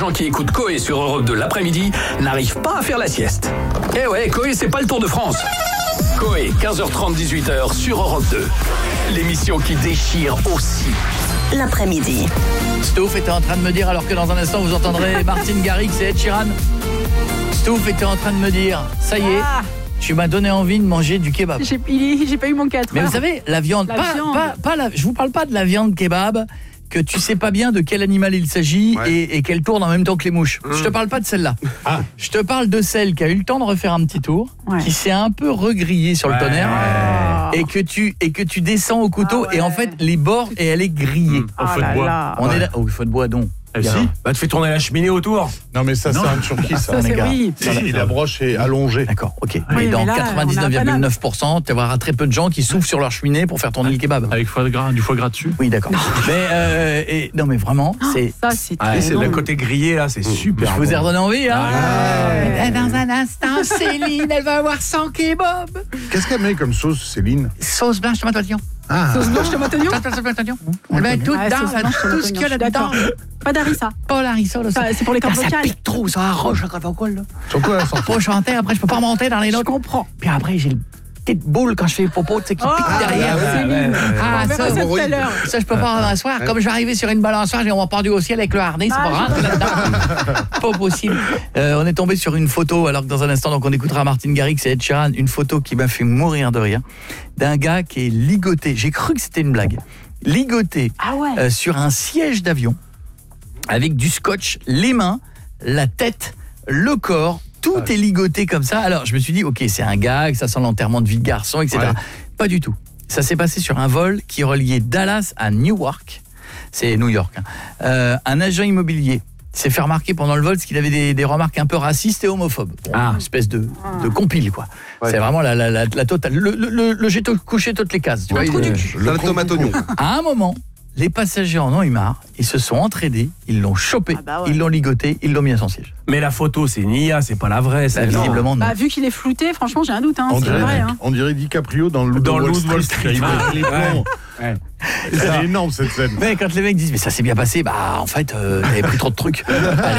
gens qui écoutent Coé sur Europe 2 l'après-midi n'arrivent pas à faire la sieste. Eh ouais, Coé, c'est pas le Tour de France. Coé, 15h30, 18h sur Europe 2. L'émission qui déchire aussi l'après-midi. Stouff était en train de me dire, alors que dans un instant vous entendrez Martin Garrix et Ed Sheeran. Stouff était en train de me dire, ça y est, tu m'as donné envie de manger du kebab. J'ai pas eu mon 4 heures. Mais vous savez, la viande, je vous parle pas de la viande kebab que tu sais pas bien de quel animal il s'agit et qu'elle tourne en même temps que les mouches. Je te parle pas de celle-là. Je te parle de celle qui a eu le temps de refaire un petit tour, qui s'est un peu regrillée sur le tonnerre et que tu descends au couteau et en fait les bords et elle est grillée. Au feu de bois. On est là au feu de bois donc. Si. Bah tu fais tourner la cheminée autour. Non mais ça c'est en Turquie ça les gars. Oui. La broche est allongée. D'accord, OK. Oui, mais dans là, 99,9%, tu vas très peu de gens qui soufflent sur leur cheminée pour faire tourner le kebab. Avec du foie gras dessus. Oui, d'accord. Mais non mais vraiment, c'est ça c'est c'est le côté grillé là, c'est super. Je vous ai redonné envie hein. Dans un instant, Céline, elle va avoir 100 kebabs. Qu'est-ce qu'elle met comme sauce Céline? Sauce blanche tomate oignon. Sauce blanche tomate oignon. Elle va tout tout ce qu'il y a là-dedans. Pas d'harissa. Pas l'harissa, c'est pour les cordes ça vocales. pique trop, ça arroche quand on colle là. Sur quoi Je peux pas chanter, après je peux pas remonter dans les notes. Je comprends. Puis après j'ai une petite boule quand je fais popo, tu sais, qui pique derrière. Ça je peux pas m'asseoir. Comme je vais arriver sur une balançoire, on va pendu au ciel avec le harnais, c'est pas rentrer là-dedans. Pas possible. On est tombé sur une photo, alors que dans un instant, donc on écoutera Martin Garrix et Ed Sheeran, une photo qui m'a fait mourir de rire, d'un gars qui est ligoté. J'ai cru que c'était une blague. Ligoté sur un siège d'avion, avec du scotch, les mains, la tête, le corps, tout est ligoté comme ça. Alors je me suis dit, ok, c'est un gag, ça sent l'enterrement de vie de garçon, etc. Pas du tout. Ça s'est passé sur un vol qui reliait Dallas à Newark. C'est New York. Un agent immobilier s'est fait remarquer pendant le vol parce qu'il avait des remarques un peu racistes et homophobes. Une espèce de compile, quoi. C'est vraiment la totale. J'ai couché toutes les cases. Tu vois, le tomate oignon. À un moment, les passagers en ont eu marre, ils se sont entraînés, ils l'ont chopé, ils l'ont ligoté, ils l'ont mis à son siège. Mais la photo, c'est une IA, c'est pas la vraie. Visiblement, non. Vu qu'il est flouté, franchement, j'ai un doute. On dirait DiCaprio dans le Wall Street. Les plombs. C'est énorme cette scène. Mais quand les mecs disent mais ça s'est bien passé, en fait t'avais pris trop de trucs. Allez,